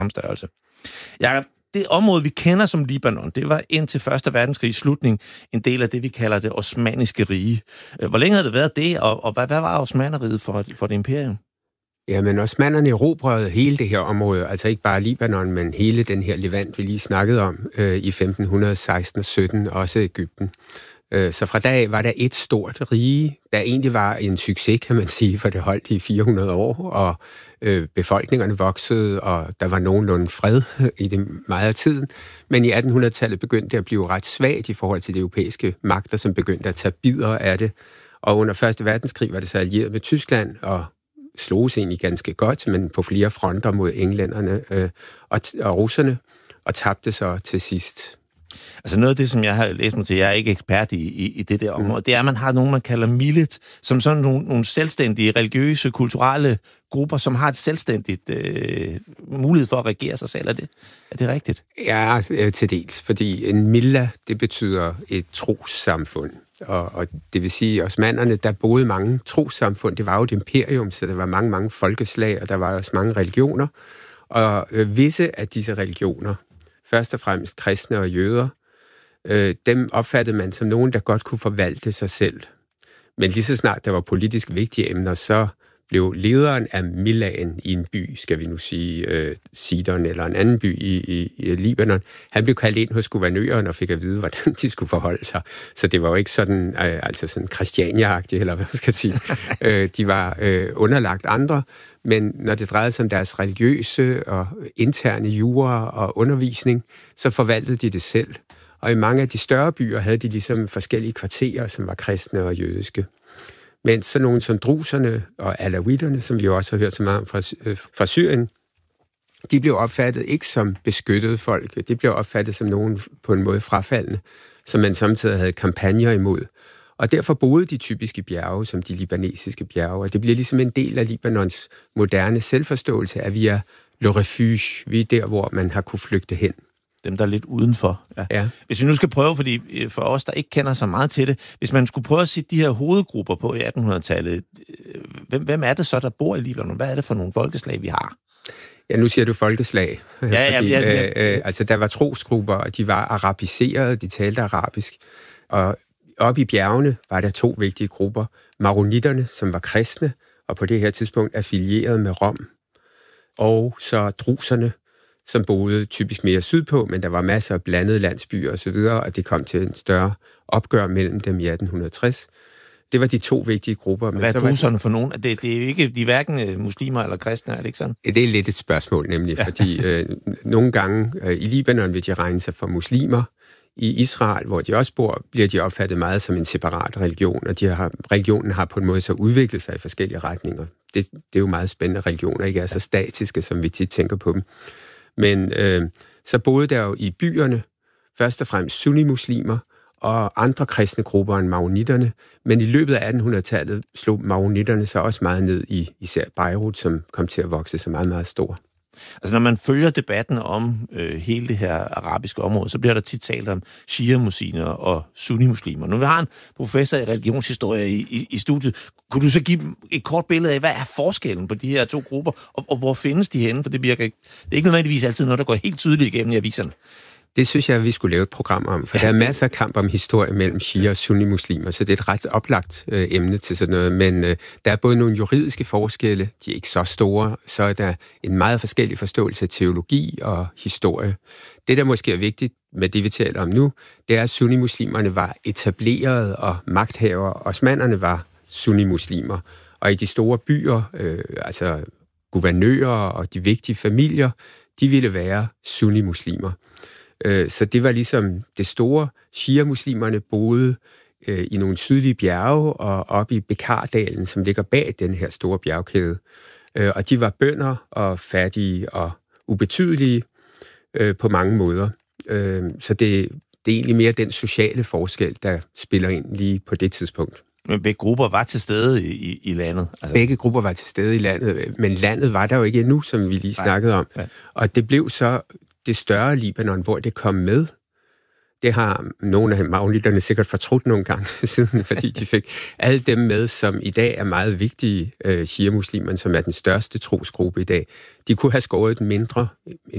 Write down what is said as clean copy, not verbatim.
størrelse. Jakob, det område, vi kender som Libanon, det var indtil 1. verdenskrigs slutning en del af det, vi kalder det osmanniske rige. Hvor længe havde det været det, og hvad var osmanneriget for det imperium? Jamen, osmannerne erobrede hele det her område, altså ikke bare Libanon, men hele den her Levant, vi lige snakkede om, i 1516 og 17, også Egypten. Så fra dag af var der et stort rige, der egentlig var en succes, kan man sige, for det holdt i 400 år, og befolkningerne voksede, og der var nogenlunde fred i det meget af tiden. Men i 1800-tallet begyndte det at blive ret svagt i forhold til de europæiske magter, som begyndte at tage bidder af det. Og under 1. verdenskrig var det så allieret med Tyskland, og sloges egentlig ganske godt, men på flere fronter mod englænderne og russerne, og tabte så til sidst. Altså noget af det, som jeg har læst mig til, jeg er ikke ekspert i det der område, det er, at man har nogen, man kalder millet, som sådan nogle selvstændige, religiøse, kulturelle grupper, som har et selvstændigt mulighed for at regere sig selv. Er det rigtigt? Ja, til dels, fordi en milla, det betyder et trossamfund. Og det vil sige, at osmannerne, der boede mange trossamfund. Det var jo et imperium, så der var mange folkeslag, og der var også mange religioner. Og visse af disse religioner, først og fremmest kristne og jøder, dem opfattede man som nogen, der godt kunne forvalte sig selv. Men lige så snart der var politisk vigtige emner, så blev lederen af millaen i en by, skal vi nu sige Sidon eller en anden by i Libanon, han blev kaldt ind hos guvernøren og fik at vide, hvordan de skulle forholde sig. Så det var jo ikke sådan, altså sådan Christiania-agtigt, eller hvad man skal sige. De var underlagt andre, men når det drejede sig om deres religiøse og interne jura og undervisning, så forvaltede de det selv. Og i mange af de større byer havde de ligesom forskellige kvarterer, som var kristne og jødiske. Men så nogle som druserne og alawitterne, som vi jo også har hørt så meget om fra Syrien, de blev opfattet ikke som beskyttede folk. De blev opfattet som nogen på en måde frafaldende, som man samtidig havde kampagner imod. Og derfor boede de typiske bjerge, som de libanesiske bjerge. Og det bliver ligesom en del af Libanons moderne selvforståelse, at vi er le refuge. Vi er der, hvor man har kunne flygte hen. Dem, der er lidt udenfor. Ja. Hvis vi nu skal prøve, fordi for os, der ikke kender så meget til det, hvis man skulle prøve at sætte de her hovedgrupper på i 1800-tallet, hvem er det så, der bor i Libanon? Hvad er det for nogle folkeslag, vi har? Ja, nu siger du folkeslag. Ja. Altså, der var trosgrupper, og de var arabiserede, de talte arabisk. Og oppe i bjergene var der 2 vigtige grupper. Maronitterne, som var kristne, og på det her tidspunkt affilieret med Rom. Og så druserne, som boede typisk mere sydpå, men der var masser af blandede landsbyer osv., og det kom til en større opgør mellem dem i 1860. Det var de 2 vigtige grupper. Hvad er druserne for nogen? Det er jo ikke de hverken muslimer eller kristne, er det ikke sådan? Det er lidt et spørgsmål nemlig, fordi nogle gange i Libanon vil de regne sig for muslimer. I Israel, hvor de også bor, bliver de opfattet meget som en separat religion, og religionen har på en måde så udviklet sig i forskellige retninger. Det er jo meget spændende, religioner ikke er så statiske, som vi tit tænker på dem. Men så boede der jo i byerne først og fremmest sunni-muslimer og andre kristne grupper end maronitterne, men i løbet af 1800-tallet slog maronitterne så også meget ned i især Beirut, som kom til at vokse så meget, meget stor. Altså når man følger debatten om hele det her arabiske område, så bliver der tit talt om shia-muslimer og sunni-muslimer. Nu har en professor i religionshistorie i studiet. Kunne du så give et kort billede af, hvad er forskellen på de her 2 grupper, og hvor findes de henne? For det er ikke nødvendigvis altid noget, der går helt tydeligt igennem i aviserne. Det synes jeg, at vi skulle lave et program om, for der er masser af kamp om historie mellem shia og sunni-muslimer, så det er et ret oplagt emne til sådan noget. Men der er både nogle juridiske forskelle, de er ikke så store, så er der en meget forskellig forståelse af teologi og historie. Det, der måske er vigtigt med det, vi taler om nu, det er, at sunni-muslimerne var etableret og magthavere, og osmannerne var sunni-muslimer. Og i de store byer, altså guvernører og de vigtige familier, de ville være sunni-muslimer. Så det var ligesom det store. Shia-muslimerne boede i nogle sydlige bjerge og oppe i Bekardalen, som ligger bag den her store bjergkæde. Og de var bønder og fattige og ubetydelige på mange måder. Så det er egentlig mere den sociale forskel, der spiller ind lige på det tidspunkt. Men begge grupper var til stede i landet? Altså. Begge grupper var til stede i landet, men landet var der jo ikke endnu, som vi lige snakkede om. Ja. Og det blev så det større Libanon, hvor det kom med. Det har nogle af maonitterne sikkert fortrudt nogle gange siden, fordi de fik alle dem med, som i dag er meget vigtige shia-muslimerne, som er den største trosgruppe i dag. De kunne have skåret en